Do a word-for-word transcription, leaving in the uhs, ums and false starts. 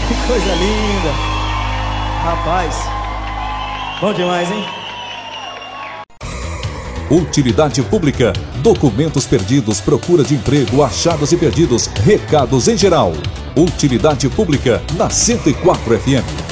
Que coisa linda. Rapaz, bom demais, hein? Utilidade pública, documentos perdidos, procura de emprego, achados e perdidos, recados em geral. Utilidade pública na cento e quatro F M.